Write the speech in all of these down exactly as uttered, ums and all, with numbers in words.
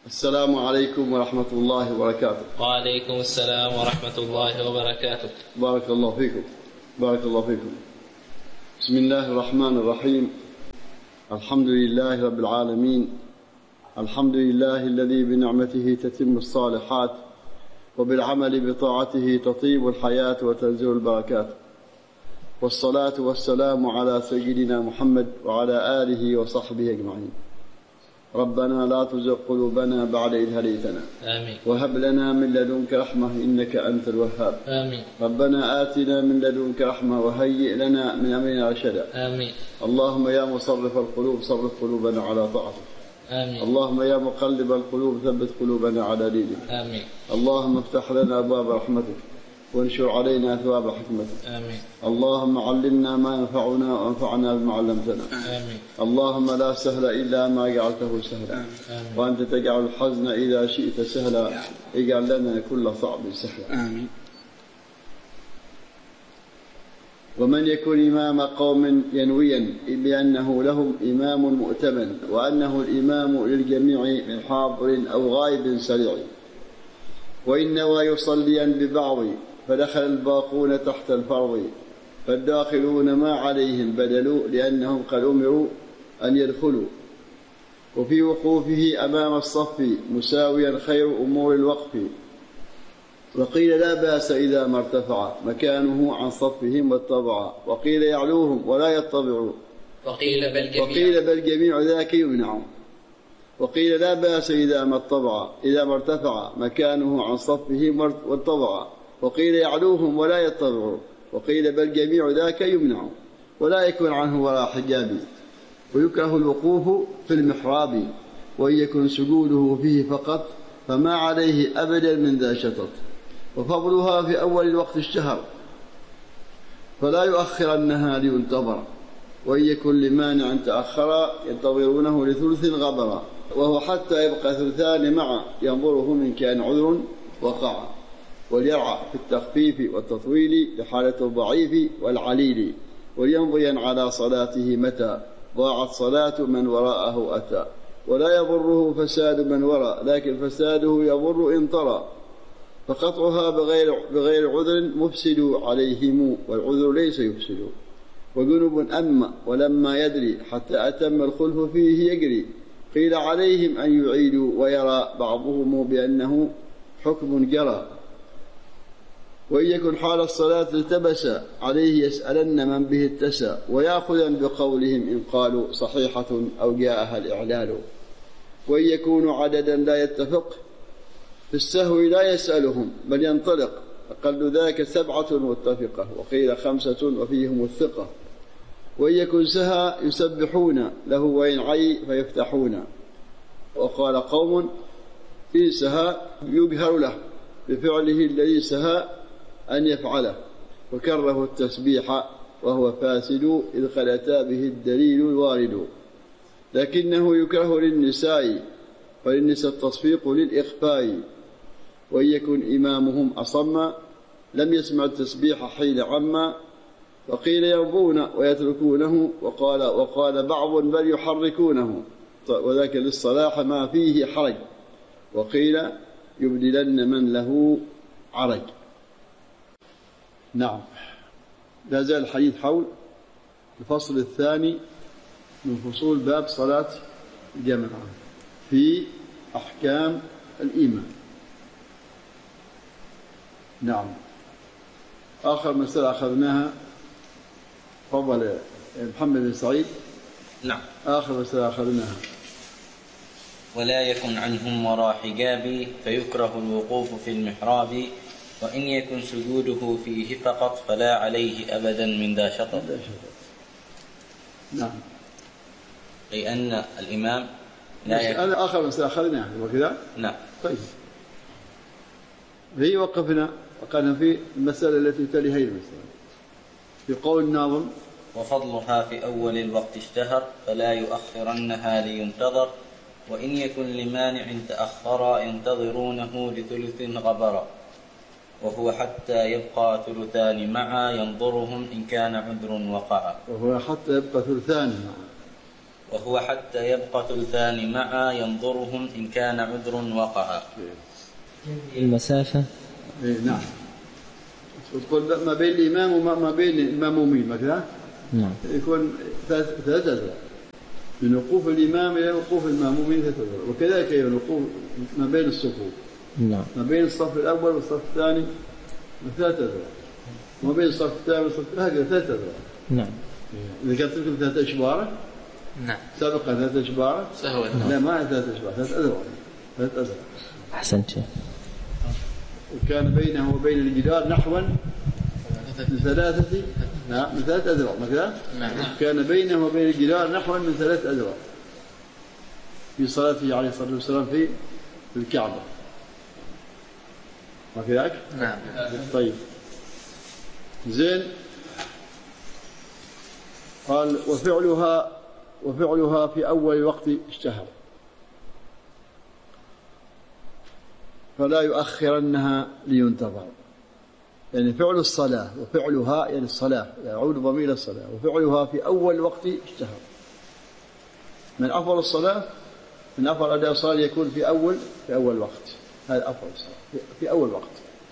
السلام عليكم ورحمة الله وبركاته. وعليكم السلام ورحمة الله وبركاته. بارك الله فيكم. بارك الله فيكم. بسم الله الرحمن الرحيم. الحمد لله رب العالمين. الحمد لله الذي بنعمته تتم الصالحات وبالعمل بطاعته تطيب الحياة وتنزل البركات، والصلاة والسلام على سيدنا محمد وعلى آله وصحبه أجمعين. ربنا لا تزغ قلوبنا بعد إذ هديتنا، آمين. وهب لنا من لدنك رحمة إنك أنت الوهاب، آمين. ربنا آتنا من لدنك رحمة وهيئ لنا من أمرنا رشدا، آمين. اللهم يا مصرف القلوب صرف قلوبنا على طاعتك، آمين. اللهم يا مقلب القلوب ثبت قلوبنا على دينك، آمين. اللهم افتح لنا أبواب رحمتك وانشر علينا ثواب حكمتك، آمين. اللهم علمنا ما ينفعنا وانفعنا بما علمتنا، آمين. اللهم لا سهل إلا ما جعلته سهلا، آمين. وأنت تجعل الحزن إذا شئت سهلا، اجعل لنا كل صعب سهلا. آمين. ومن يكن إمام قوم ينويا بأنه لهم إمام مؤتمن، وأنه الإمام للجميع من حاضر أو غائب سريع، وإن نوى يصليا ببعض فدخل الباقون تحت الفرض، فالداخلون ما عليهم بدلوا لأنهم قد أمروا أن يدخلوا، وفي وقوفه أمام الصف مساويا خير أمور الوقف، وقيل لا بأس إذا ما ارتفع مكانه عن صفهم واتبع، وقيل يعلوهم ولا يتبعوا، وقيل بل جميع, وقيل بل جميع ذاك يمنع، وقيل لا بأس إذا ما اتبع إذا ما ارتفع مكانه عن صفهم واتبع، وقيل يعلوهم ولا يتبعوا، وقيل بل جميع ذاك يمنع ولا يكون عنه ولا حجاب، ويكره الوقوف في المحراب، وإن يكن سجوده فيه فقط فما عليه أبدا من ذا شطط، وفضلها في أول الوقت الشهر فلا يؤخرنها لينتظر، وإن يكن لمانع تأخر ينتظرونه لثلث غبرا، وهو حتى يبقى ثلثان معا ينظره من كان عذر وقع، وليرعى في التخفيف والتطويل لحالة الضعيف والعليل، وليمضيا على صلاته متى ضاعت صلاة من وراءه أتى، ولا يضره فساد من وراء لكن فساده يضر إن طرى، فقطعها بغير, بغير عذر مفسد عليهم، والعذر ليس يفسد، وجنب أما ولما يدري حتى أتم الخلف فيه يجري، قيل عليهم أن يعيدوا، ويرى بعضهم بأنه حكم جرى، وإن يكن حال الصلاة التبس عليه يسألن من به اتسى، ويأخذا بقولهم إن قالوا صحيحة أو جاءها الإعلال، وإن يكون عددا لا يتفق في السهو لا يسألهم بل ينطلق، أقل ذاك سبعة متفقة، وقيل خمسة وفيهم الثقة، وإن يكن سها يسبحون له وإن عي فيفتحون، وقال قوم إن سها يجهر له بفعله الذي سها أن يفعله، وكره التسبيح وهو فاسد إذ قد أتى به الدليل الوارد، لكنه يكره للنساء وللنساء التصفيق للإخفاء، وإن يكن إمامهم أصم لم يسمع التسبيح حين عما، وقيل يرضون ويتركونه، وقال, وقال بعض بل يحركونه، وذاك للصلاح ما فيه حرج، وقيل يبدلن من له عرج. نعم، لا زال الحديث حول الفصل الثاني من فصول باب صلاة الجماعة في أحكام الإيمان. نعم، آخر مسألة أخذناها فضل محمد بن سعيد. نعم، آخر مسألة أخذناها ولا يكن عنهم وراء حجاب فيكره الوقوف في المحراب، وإن يكن سجوده فيه فقط فلا عليه أبدا من ذا شطط. نعم، لأن الإمام لا يكن. هذا آخر مسألة أخذناها وكذا. نعم، طيب، في وقفنا وقالنا في المسألة التي تلي هي المسألة في قول الناظم وفضلها في أول الوقت اشتهر فلا يؤخرنها لينتظر، وإن يكن لمانع تأخر ينتظرونه لثلث غبرا، وهو حتى يبقى ثلثان معا ينظرهم إن كان عذر وقعا. وهو حتى يبقى ثلثان معا وهو حتى يبقى ثلثان معا ينظرهم إن كان عذر وقع. المسافة. إيه نعم. تقول ما بين الإمام وما بين المأمومين مثلا. نعم. يكون ثلاث أذرع. من وقوف الإمام إلى وقوف المأمومين ثلاث أذرع، وكذلك الوقوف ما بين الصفوف. نعم. ما بين الصف الأول والصف الثاني ثلاث أذرع. وما بين الصف الثاني والصف هكذا ثلاث أذرع. نعم. إذا كانت تلكم ثلاث أشبار. نعم. سابقا ثلاث أشبار. سهوا. لا ما ثلاث أشبار، ثلاث أذرع. ثلاث أذرع. أحسنت. وكان بينه وبين الجدار نحوا من ثلاثة نعم من ثلاث أذرع مثلا. نعم. كان بينه وبين الجدار نحوا من ثلاث أذرع في صلاته عليه الصلاة والسلام في الكعبة. ما كذلك؟ نعم. طيب زين. قال وفعلها وفعلها في أول وقت اشتهر فلا يؤخرنها لينتظر. يعني فعل الصلاة وفعلها يعني الصلاة يعود ضمير الصلاة، وفعلها في أول وقت اشتهر. من أفضل الصلاة من أفضل أداء الصلاة يكون في أول في أول وقت. هذا أفضل الصلاة في أول وقت.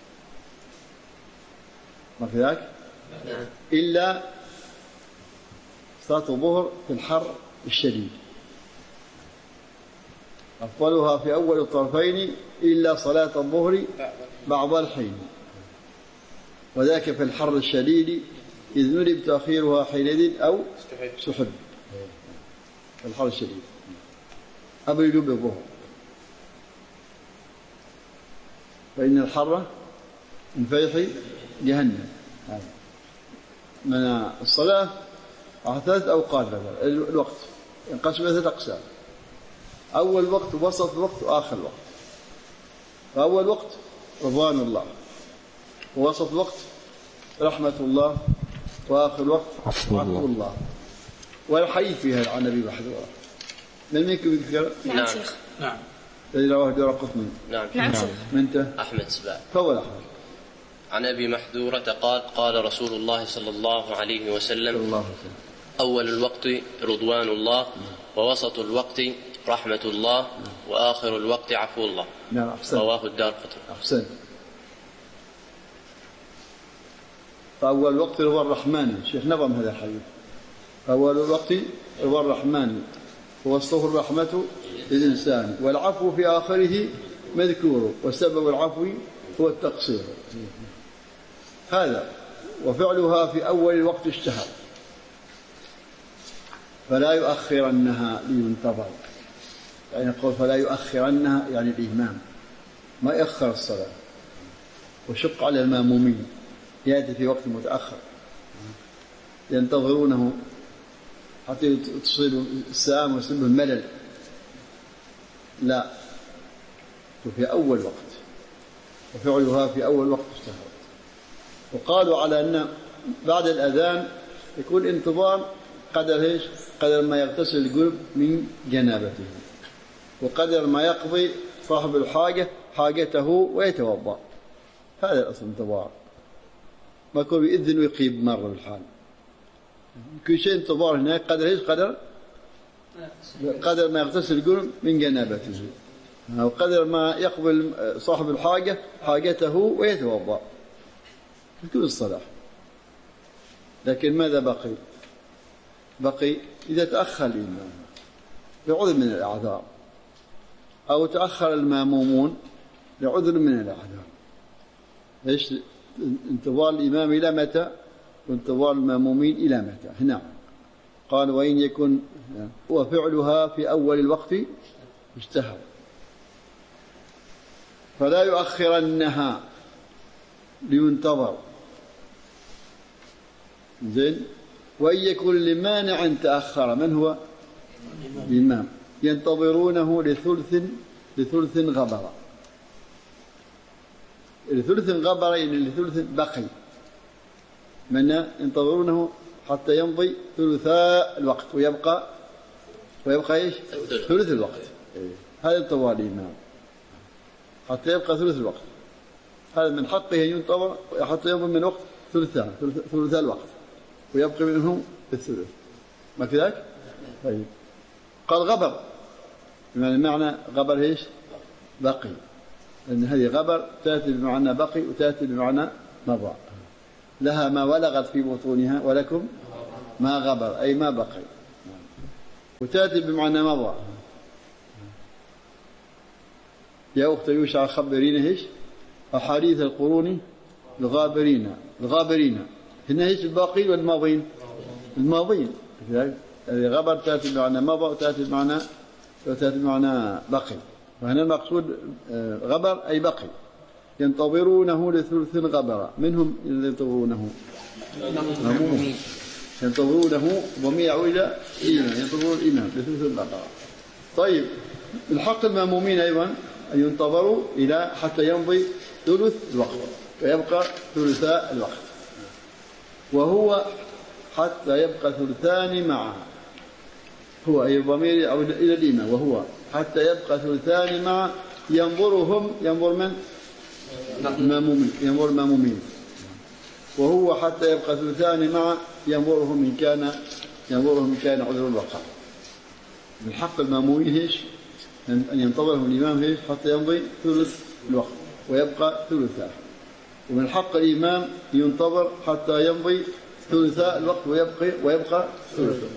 ما في ذاك؟ إلا صلاة الظهر في الحر الشديد أفضلها في أول الطرفين إلا صلاة الظهر بعض الحين، وذاك في الحر الشديد إذ ندب تأخيرها حينئذ أو سحب. في الحر الشديد أبرد بالظهر فإن الحر من فيح جهنم. من الصلاة على ثلاث أوقات الوقت ينقسم إلى ثلاث أقسام: أول وقت ووسط وقت وآخر وقت. فأول وقت رضوان الله، ووسط وقت رحمة الله، وآخر وقت عفو الله. الله. والحديث فيها عن النبي محذورة. من منكم يذكر؟ نعم شيخ. نعم. الذي رواه الدارقطني. نعم نعم شيخ. من أحمد سباع. تفضل أحمد. عن أبي محذورة قال قال رسول الله صلى الله عليه وسلم: الله وسلم. أول الوقت رضوان الله، ووسط الوقت رحمة الله، وآخر الوقت عفو الله. نعم أحسن. رواه الدارقطني. أحسن. فأول الوقت هو الرحمن. شيخ نظم هذا الحديث. أول الوقت هو الرحمن، ووسطه الرحمة للإنسان، والعفو في آخره مذكور، وسبب العفو هو التقصير. هذا وفعلها في أول الوقت اشتهر فلا يؤخرنها لينتظر. يعني يقول فلا يؤخرنها يعني الإمام ما يأخر الصلاة، وشق على المأمومين يأتي في وقت متأخر ينتظرونه حتى تصيب السام ويصيب الملل. لا، في أول وقت، وفعلها في أول وقت اشتهر. وقالوا على أن بعد الأذان يكون انتظار قدر ايش؟ قدر ما يغتسل القلب من جنابته، وقدر ما يقضي صاحب الحاجة حاجته ويتوضأ. هذا الأصل انتظار. ما يكون يؤذن ويقيم مرة بالحال. كل شيء انتظار هناك قدر ايش؟ قدر قدر ما يغتسل القلب من جنابته، وقدر ما يقضي صاحب الحاجة حاجته ويتوضأ في كل الصلاة. لكن ماذا بقي؟ بقي إذا تأخر الإمام لعذر من الأعذار، أو تأخر المأمومون لعذر من الأعذار. إيش انتظار الإمام إلى متى؟ وانتظار المأمومين إلى متى؟ هنا قال وإن يكن وفعلها في أول الوقت اشتهر فلا يؤخرنها لينتظر. زين. وإن يكن لمانع تأخر، من هو؟ الإمام. ينتظرونه لثلث لثلث غبر. لثلث غبر يعني لثلث بقي، من ينتظرونه حتى يمضي ثلثاء الوقت ويبقى ويبقى ايش؟ ثلث الوقت. هذا انتظار الإمام حتى يبقى ثلث الوقت. هذا من حقه أن ينتظر حتى يمضي من وقت ثلثاء ثلثاء الوقت ويبقى منه الثلث. ما كذلك؟ طيب قال غبر، يعني معنى غبر إيش؟ بقي، لأن هذه غبر تأتي بمعنى بقي وتأتي بمعنى مضى. لها ما ولغت في بطونها ولكم ما غبر أي ما بقي، وتأتي بمعنى مضى. يا أخت يوشع خبرين إيش؟ أحاديث القرون الغابرين الغابرين هنا إيش؟ الباقين والماضين؟ الماضين. غبر تأتي بمعنى مضى وتأتي بمعنى وتأتي بمعنى بقي، وهنا المقصود غبر أي بقي. ينتظرونه لثلث غبر، منهم ينتظرونه مأمومين، ينتظرونه ضمير يعود إلى الإمام، ينتظرون الإمام لثلث غبر. طيب الحق المأمومين أيضا أن ينتظروا إلى حتى يمضي ثلث الوقت ويبقى ثلثاء الوقت، وهو حتى يبقى ثلثان معها، هو أي ضمير يعود إلى الإمام، وهو حتى يبقى ثلثان معه ينظرهم، ينظر من؟ المأمومين، ينظر المأمومين، وهو حتى يبقى ثلثان معه ينظرهم إن كان ينظرهم إن كان عذر الوقع. من حق المأمومين إيش؟ أن ينتظرهم الإمام إيش؟ حتى يمضي ثلث الوقت ويبقى ثلثاه. ومن حق الإمام ينتظر حتى يمضي ثلثاء الوقت ويبقى ويبقى ثلثه.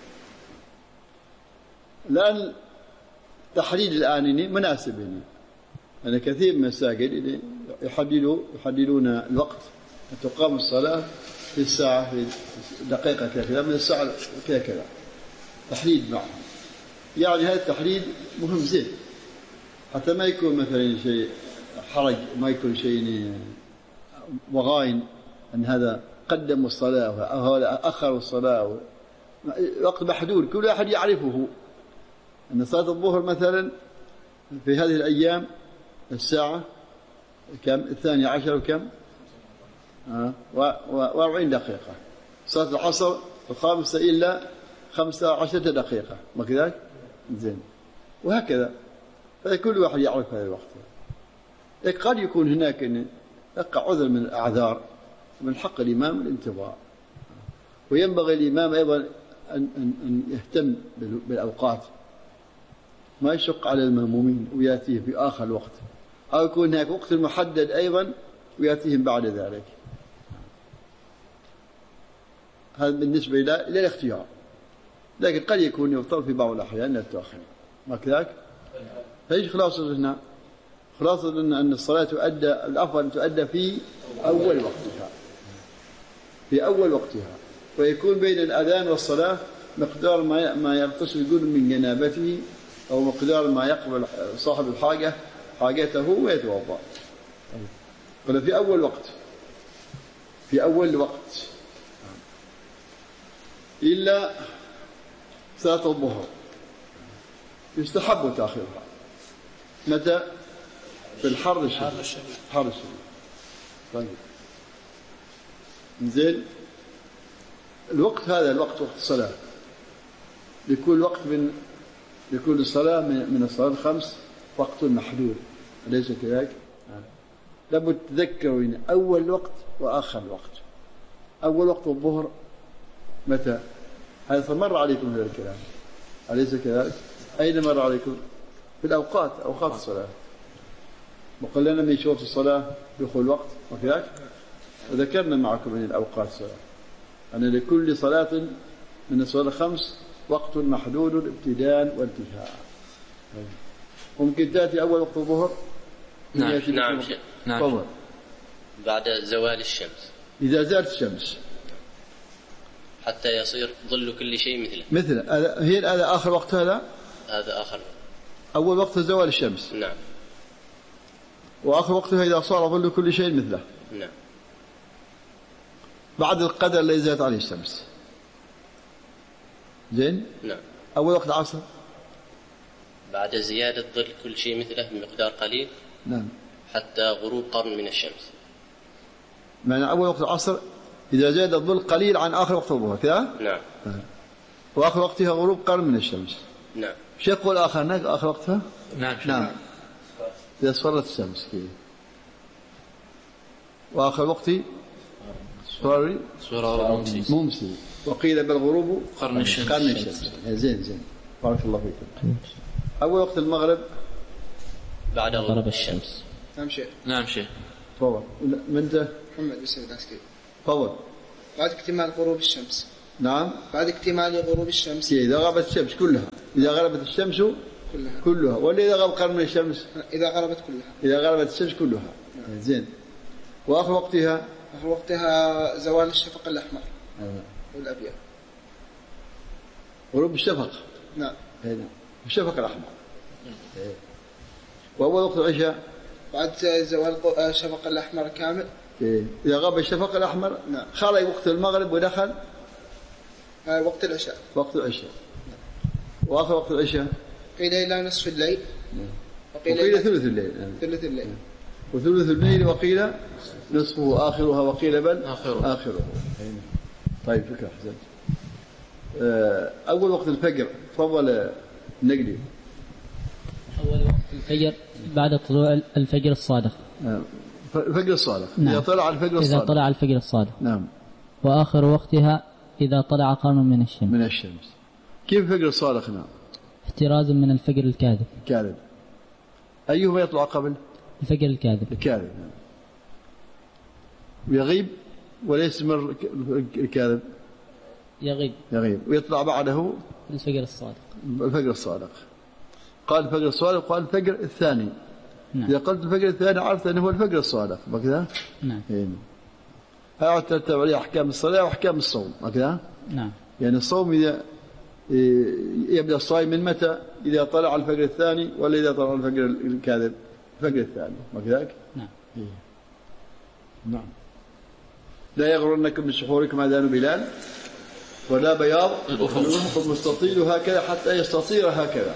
الآن تحديد الآن مناسب هنا، أنا كثير من المساجد يحددوا يحددون الوقت، تقام الصلاة في الساعة في دقيقة كذا من الساعة كذا كذا، تحديد معهم. يعني هذا التحديد مهم زين، حتى ما يكون مثلا شيء حرج، ما يكون شيء وغاين أن هذا قدموا الصلاة أو أخروا الصلاة. وقت محدود كل أحد يعرفه، أن صلاة الظهر مثلا في هذه الأيام الساعة كم؟ الثانية عشر وكم؟ آه وأربعين دقيقة. صلاة العصر الخامسة إلا خمسة عشرة دقيقة، ما كذلك؟ زين. وهكذا، فكل واحد يعرف هذا الوقت. لكن قد يكون هناك يقع عذر من الأعذار، من حق الإمام الانتظار. وينبغي الإمام أيضا أن, أن, أن يهتم بالأوقات، ما يشق على المأمومين ويأتيه في آخر الوقت، أو يكون هناك وقت محدد أيضا ويأتيهم بعد ذلك. هذا بالنسبة إلى الاختيار، لكن قد يكون يفضل في بعض الأحيان التأخير، ما كذلك؟ فإيش خلاصة لنا؟ خلاصة لنا أن الصلاة تؤدى، الأفضل أن تؤدى في أول وقتها، في أول وقتها، ويكون بين الأذان والصلاة مقدار ما ما يغتسل من جنابته، أو مقدار ما يقبل صاحب الحاجة حاجته ويتوضأ. قال في أول وقت، في أول وقت، إلا صلاة الظهر يستحب تأخيرها. متى؟ في الحر الشديد. حر الشديد. طيب زين. الوقت هذا الوقت وقت الصلاة، لكل وقت من لكل صلاة من الصلاة الخمس وقت محدود، أليس كذلك؟ لابد تذكروا هنا أول وقت وآخر وقت. أول وقت الظهر متى؟ هذا مر عليكم هذا الكلام، أليس كذلك؟ أين مر عليكم؟ في الأوقات، أوقات الصلاة. وقال لنا من شروط الصلاة دخول الوقت، وكذلك وذكرنا معكم من الأوقات الصلاة أن لكل صلاة من الصلاة الخمس وقت محدود ابتداء وانتهاء. ممكن تأتي أول وقت الظهر؟ نعم نعم نعم بعد زوال الشمس، إذا زالت الشمس حتى يصير ظل كل شيء مثله. مثل هي هذا آخر وقت، هذا هذا آخر أول وقت زوال الشمس. نعم. وآخر وقتها إذا صار ظل كل شيء مثله. نعم. بعد القدر الذي زالت عليه الشمس. زين؟ نعم. أول وقت العصر بعد زيادة ظل كل شيء مثله بمقدار قليل. نعم. حتى غروب قرن من الشمس. معنى أول وقت العصر إذا زاد الظل قليل عن آخر وقت الظهر كذا؟ نعم. وآخر وقتها غروب قرن من الشمس. نعم. شو يقول آخر هناك آخر وقتها؟ نعم. نعم. إذا اصفرت الشمس كذا. وآخر وقتي صار ممسي. ممسي. وقيل بالغروب قرن الشمس. قرن الشمس. زين زين. بارك الله فيكم. أول وقت المغرب بعد غرب الشمس. نعم شيخ. نعم شيخ. تفضل. من أنت؟ محمد بن سعيد العسكري. تفضل. بعد اكتمال غروب الشمس. نعم. بعد اكتمال غروب الشمس. إذا غابت الشمس كلها. إذا غربت الشمس كلها. كلها. ولا إذا غاب قرن من الشمس؟ إذا غربت كلها. إذا غربت الشمس كلها. نعم. زين. وآخر وقتها؟ آخر وقتها زوال الشفق الأحمر. نعم. والأبيض. غروب الشفق. نعم. نعم. الشفق الأحمر. وأول وقت العشاء؟ بعد زوال الشفق الأحمر كامل. إذا غاب الشفق الأحمر نعم. خرج وقت المغرب ودخل وقت العشاء. وقت العشاء. وآخر وقت العشاء؟ قيل إلى نصف الليل. وقيل, وقيل ثلث الليل. ثلث الليل. وثلث الليل وقيل نصفه آخرها وقيل بل آخره, آخره. طيب فكرة حسنت. أول وقت الفجر تفضل النقدي. أول وقت الفجر بعد طلوع الفجر الصادق. الفجر الصادق. نعم. إذا طلع الفجر الصادق. إذا طلع الفجر الصادق. نعم. وآخر وقتها إذا طلع قرن من الشمس. من الشمس. كيف الفجر الصادق؟ نعم. احترازا من الفجر الكاذب. الكاذب. أيهما يطلع قبل؟ الفجر الكاذب. الكاذب. نعم. ويغيب ولا يستمر الكاذب؟ يغيب. يغيب ويطلع بعده الفجر الصادق. الفجر الصادق. قال الفجر الصادق وقال الفجر الثاني. نعم. إذا قلت الفجر الثاني عرفت أنه هو الفجر الصادق. بكذا؟ نعم. هذا ترتب عليه أحكام الصلاة وأحكام الصوم. بكذا؟ نعم. يعني الصوم إذا يبدأ الصائم من متى؟ إذا طلع الفجر الثاني ولا إذا طلع الفجر الكاذب؟ الفجر الثاني. بكذاك؟ نعم. إيه. نعم. لا يغرنكم من سحوركم أذان بلال ولا بياض الأفق مستطيل هكذا حتى يستطير هكذا.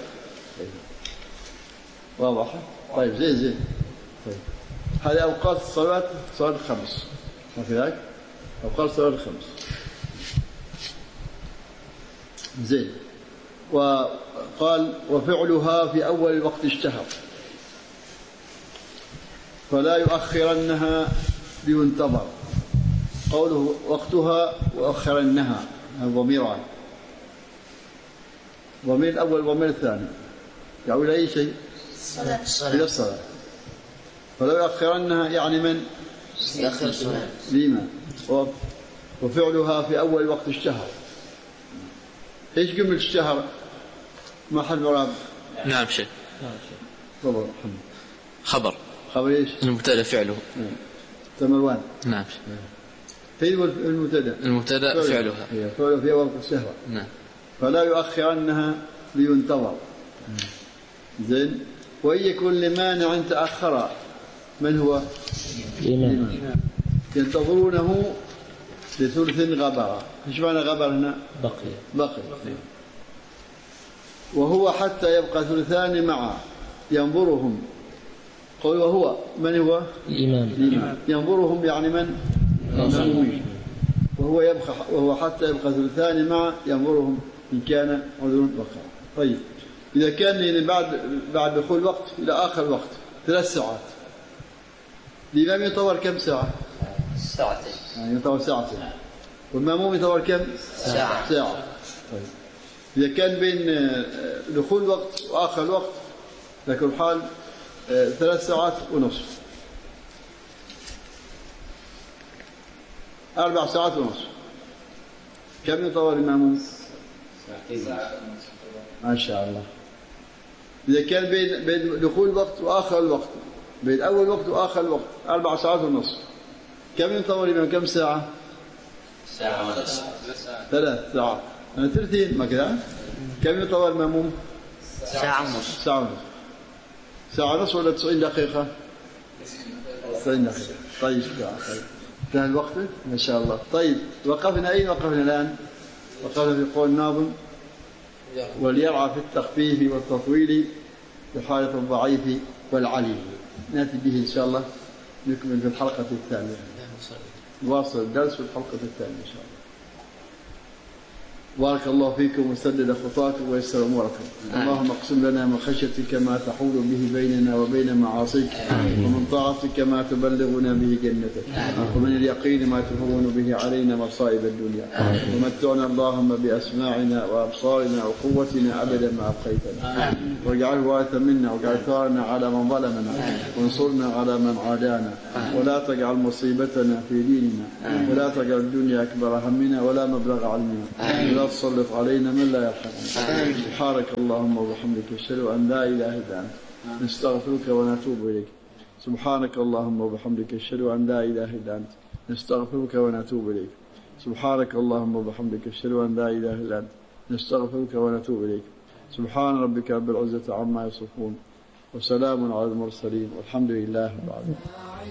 واضح؟ طيب زين زين. طيب. هذه أوقات الصلاة صلاة الخمس. وكذلك أوقات صلاة الخمس. زين. وقال وفعلها في أول الوقت اشتهر فلا يؤخرنها لينتظر. قوله وقتها وأخرنها ضميران. ضمير الأول وضمير الثاني يعود أي شيء؟ الصلاة. إلى الصلاة. فلا يؤخرنها يعني من؟ يأخر الصلاة. لما؟ وفعلها في أول وقت اشتهر. إيش جملة اشتهر؟ ما حد مراب؟ نعم شيخ. تفضل. خبر. خبر إيش؟ المبتدأ فعله. تمروان. نعم. فين المبتدأ؟ المبتدأ فعلها. هي فعله في وقت الشهوة. نعم. فلا يؤخرنها لينتظر. زين. وإن يكن لمانع تأخر من هو؟ الإمام. ينتظرونه لثلث غبر. ايش معنى غبر هنا؟ بقي. بقي. وهو حتى يبقى ثلثان معا ينظرهم. قل وهو من هو؟ الإمام. الإمام. ينظرهم يعني من؟ المأمومين. وهو يبقى وهو حتى يبقى ثلثان معا ينظرهم إن كان عذر بقى. طيب إذا كان بعد بعد دخول الوقت إلى آخر الوقت ثلاث ساعات الإمام يطول كم ساعة؟ ساعتين. يعني يطول ساعتين. والمأموم يطول كم؟ ساعة. ساعة. طيب إذا كان بين دخول الوقت وآخر الوقت لكن الحال ثلاث ساعات ونصف أربع ساعات ونصف كم يطول المأموم؟ ما شاء الله. إذا كان بين بين دخول الوقت وآخر الوقت بين أول وقت وآخر الوقت أربع ساعات ونصف كم يطول الإمام؟ كم ساعة؟ ساعة ونصف. ثلاث ساعات. أنا ثلثين ما كذا. كم يطول المأموم؟ ساعة ونصف. ساعة ونصف. ساعة ونصف ولا تسعين دقيقة؟ تسعين دقيقة. طيب طيب. انتهى الوقت ما شاء الله. طيب وقفنا أين وقفنا الآن؟ وقفنا في قول الناظم وليرعى في التخفيف والتطويل بحالة الضعيف والعلي. نأتي به إن شاء الله نكمل في الحلقة الثانية. نواصل الدرس في الحلقة الثانية إن شاء الله. بارك الله فيكم وسدد خطاكم ويسر أموركم. اللهم اقسم لنا من خشيتك ما تحول به بيننا وبين معاصيك، ومن طاعتك ما تبلغنا به جنتك، ومن اليقين ما تهون به علينا مصائب الدنيا، ومتعنا اللهم بأسماعنا وأبصارنا وقوتنا أبدا ما أبقيتنا، واجعله وارثا منا، واجعل ثارنا على من ظلمنا، وانصرنا على من عادانا، ولا تجعل مصيبتنا في ديننا، ولا تجعل الدنيا أكبر همنا ولا مبلغ علمنا، ولا تسلط علينا من لا يرحمنا. سبحانك اللهم وبحمدك أشهد أن لا إله إلا أنت نستغفرك ونتوب إليك. سبحانك اللهم وبحمدك أشهد أن لا إله إلا أنت نستغفرك ونتوب إليك. سبحانك اللهم وبحمدك أشهد أن لا إله إلا أنت نستغفرك ونتوب إليك. سبحان ربك رب العزة عما يصفون وسلام على المرسلين والحمد لله رب العالمين.